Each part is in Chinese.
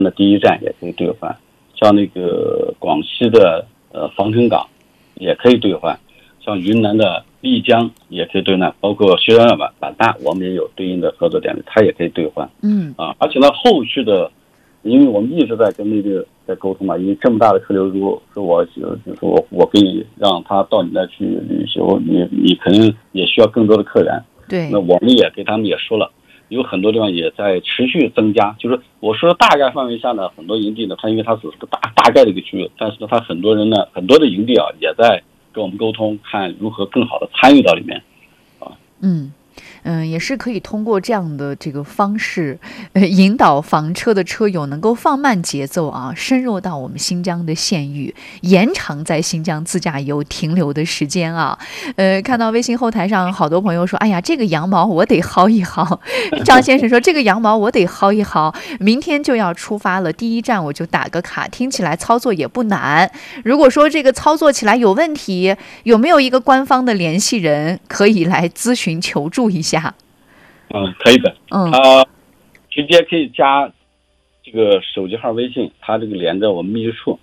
那第一站也可以兑换，像那个广西的防城港也可以兑换，像云南的丽江也可以兑换，包括西双版纳我们也有对应的合作点位，它也可以兑换。而且呢，后续的，因为我们一直在跟那个在沟通嘛，因为这么大的客流，如果说我可以让他到你那去旅游，你可能也需要更多的客源。 对， 那我们也给他们也说了，有很多地方也在持续增加。就是我说大概范围下呢，很多营地呢，它因为它只是个大概的一个区域，但是呢，它很多人呢，很多的营地啊，也在跟我们沟通，看如何更好的参与到里面。 也是可以通过这样的这个方式，引导房车的车友能够放慢节奏啊，深入到我们新疆的县域，延长在新疆自驾游停留的时间啊。看到微信后台上好多朋友说，哎呀，这个羊毛我得薅一薅。张先生说，这个羊毛我得薅一薅，明天就要出发了，第一站我就打个卡，听起来操作也不难。如果说这个操作起来有问题，有没有一个官方的联系人可以来咨询求助一下？ 可以的。他直接可以加这个手机号微信，他这个连着我们秘书处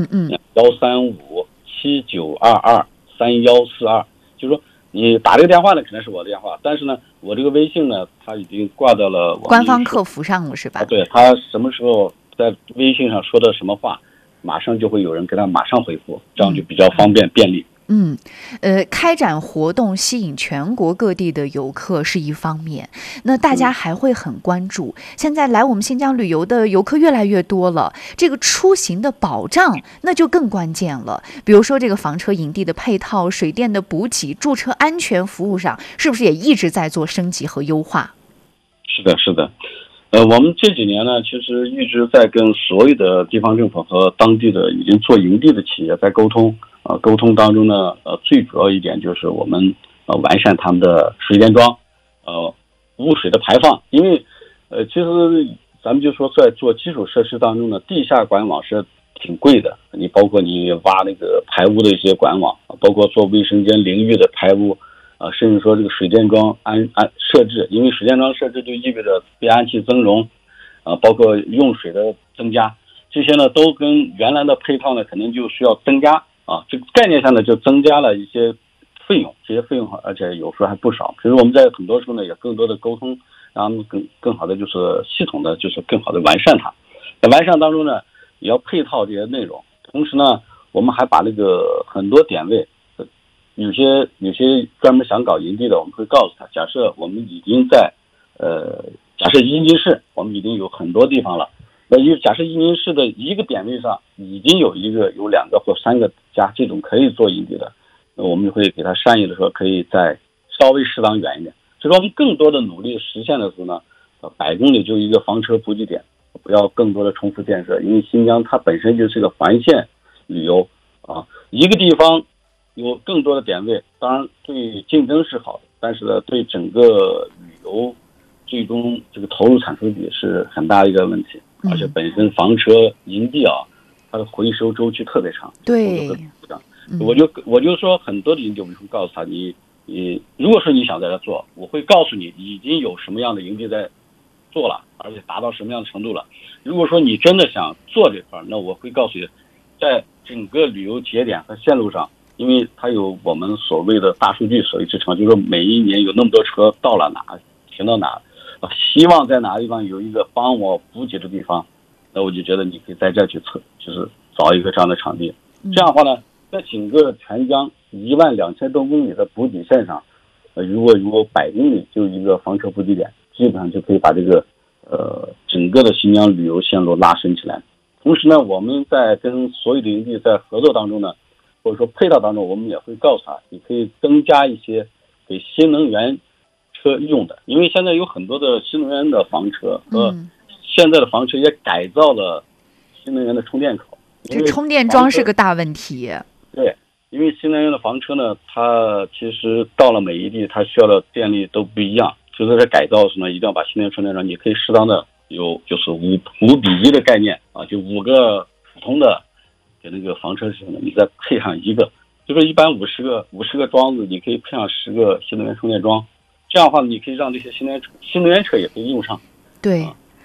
13579223142，就是说你打这个电话呢，肯定是我的电话，但是呢，我这个微信呢，他已经挂到了我官方客服上了，是吧？ 对，他什么时候在微信上说的什么话，马上就会有人给他马上回复，这样就比较方便便利。 开展活动吸引全国各地的游客是一方面，那大家还会很关注，现在来我们新疆旅游的游客越来越多了，这个出行的保障那就更关键了。比如说这个房车营地的配套、水电的补给、驻车安全服务上，是不是也一直在做升级和优化？ 是的。我们这几年呢，其实一直在跟所有的地方政府和当地的已经做营地的企业在沟通。沟通当中呢，最主要一点就是我们完善他们的水电桩，污水的排放。因为其实咱们就说在做基础设施当中呢，地下管网是挺贵的，你包括你挖那个排污的一些管网，包括做卫生间淋浴的排污，甚至说这个水电桩设置，因为水电桩设置就意味着变压器增容，包括用水的增加，这些呢都跟原来的配套呢肯定就需要增加。这个概念上呢就增加了一些费用，这些费用而且有时候还不少。其实我们在很多时候呢也更多的沟通，让他们更好的就是系统的就是更好的完善它。在完善当中呢，也要配套这些内容。同时呢，我们还把那个很多点位，有些专门想搞营地的，我们会告诉他，假设我们已经在假设伊宁市，我们已经有很多地方了。假设伊宁市的一个点位上已经有2个或3个家这种可以做营地的，那我们会给他善意的说，可以再稍微适当远一点。所以说我们更多的努力实现的时候呢，100公里就一个房车补给点，不要更多的重复建设。因为新疆它本身就是一个环线旅游一个地方有更多的点位，当然对竞争是好的，但是呢，对整个旅游最终这个投入产出比是很大的一个问题。而且本身房车营地它的回收周期特别长。 对， 我就说很多的营地，我们会告诉他，你如果说你想在这做，我会告诉你已经有什么样的营地在做了，而且达到什么样的程度了。如果说你真的想做这块，那我会告诉你，在整个旅游节点和线路上，因为它有我们所谓的大数据所谓支撑，就是说每一年有那么多车到了哪停到哪，希望在哪个地方有一个帮我补给的地方，那我就觉得你可以在这去就是找一个这样的场地。这样的话呢，在整个全疆12000多公里的补给线上，如果100公里就一个房车补给点，基本上就可以把这个整个的新疆旅游线路拉伸起来。同时呢，我们在跟所有的营地在合作当中呢，或者说配套当中，我们也会告诉他，你可以增加一些给新能源车用的，因为现在有很多的新能源的房车和现在的房车也改造了新能源的充电口。 这充电桩是个大问题。 对，因为新能源的房车呢，它其实到了每一地，它需要的电力都不一样。就是在改造的时候呢，一定要把新能源充电桩，你可以适当的有就是5:1的概念就5个普通的给那个房车使用的，你再配上一个，就说一般50个桩子，你可以配上10个新能源充电桩。这样的话，你可以让这些新能源车也可以用上。 对。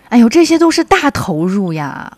哎呦，这些都是大投入呀。